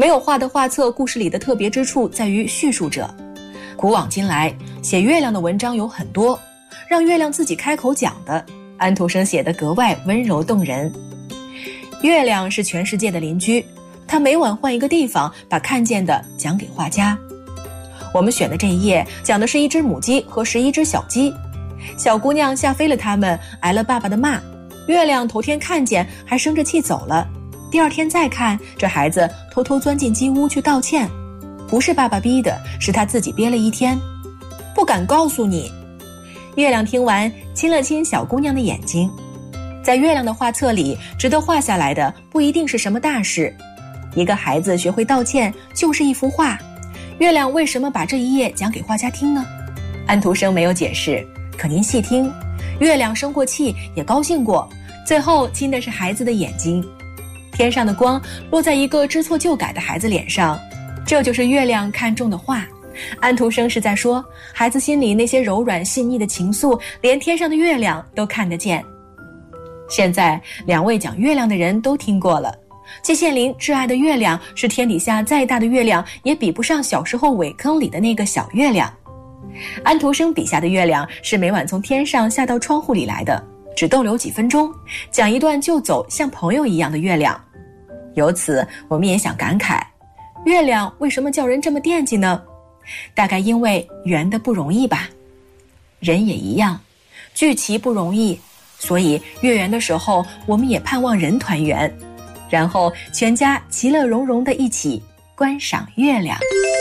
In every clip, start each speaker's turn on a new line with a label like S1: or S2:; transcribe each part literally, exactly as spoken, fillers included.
S1: 没有画的画册故事里的特别之处在于叙述者。古往今来，写月亮的文章有很多，让月亮自己开口讲的，安徒生写得格外温柔动人。月亮是全世界的邻居，他每晚换一个地方，把看见的讲给画家。我们选的这一页讲的是一只母鸡和十一只小鸡，小姑娘吓飞了它们，挨了爸爸的骂。月亮头天看见，还生着气走了。第二天再看，这孩子偷偷钻进鸡屋去道歉，不是爸爸逼的，是他自己憋了一天，不敢告诉你。月亮听完，亲了亲小姑娘的眼睛。在月亮的画册里，值得画下来的不一定是什么大事，一个孩子学会道歉就是一幅画。月亮为什么把这一页讲给画家听呢？安徒生没有解释，可您细听，月亮生过气，也高兴过，最后亲的是孩子的眼睛。天上的光落在一个知错就改的孩子脸上，这就是月亮看中的画。安徒生是在说，孩子心里那些柔软细腻的情愫，连天上的月亮都看得见。现在两位讲月亮的人都听过了，季羡林挚爱的月亮是天底下再大的月亮也比不上小时候苇坑里的那个小月亮。安徒生笔下的月亮是每晚从天上下到窗户里来的，只逗留几分钟，讲一段就走，像朋友一样的月亮。由此我们也想感慨，月亮为什么叫人这么惦记呢？大概因为圆的不容易吧。人也一样，聚齐不容易，所以月圆的时候我们也盼望人团圆，然后全家其乐融融的一起观赏月亮。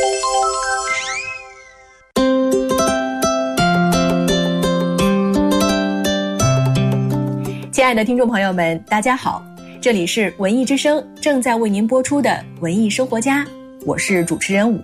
S1: 亲爱的听众朋友们，大家好，这里是文艺之声正在为您播出的文艺生活家，我是主持人武